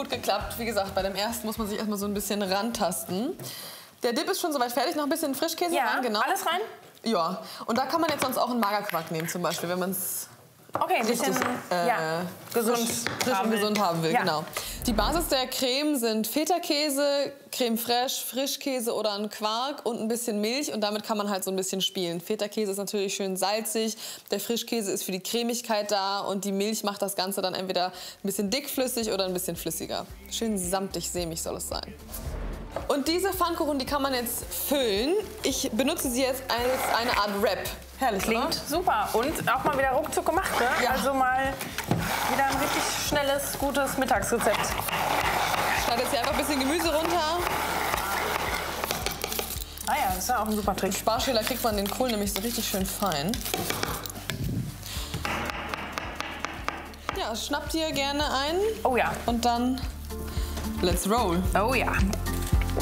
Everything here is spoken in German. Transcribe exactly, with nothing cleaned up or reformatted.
gut geklappt. Wie gesagt, bei dem ersten muss man sich erstmal so ein bisschen rantasten. Der Dip ist schon soweit fertig, noch ein bisschen Frischkäse Ja, rein, genau. alles rein? Ja, und da kann man jetzt sonst auch einen Magerquark nehmen zum Beispiel, wenn man es Okay, ein bisschen äh, ja, gesund, frisch, frisch und gesund haben will. Ja. Genau. Die Basis der Creme sind Feta-Käse, Creme fraiche, Frischkäse oder ein Quark und ein bisschen Milch. Und damit kann man halt so ein bisschen spielen. Feta-Käse ist natürlich schön salzig, der Frischkäse ist für die Cremigkeit da und die Milch macht das Ganze dann entweder ein bisschen dickflüssig oder ein bisschen flüssiger. Schön samtig, sämig soll es sein. Und diese Pfannkuchen, die kann man jetzt füllen. Ich benutze sie jetzt als eine Art Wrap. Herrlich, Klingt oder? super und auch mal wieder ruckzuck gemacht. Ne? Ja. Also mal wieder ein richtig schnelles, gutes Mittagsrezept. Ich schneide jetzt hier einfach ein bisschen Gemüse runter. Ah ja, das ist ja auch ein super Trick. Mit Sparschäler kriegt man den Kohl nämlich so richtig schön fein. Ja, schnappt ihr gerne ein. Oh ja. Und dann let's roll. Oh ja.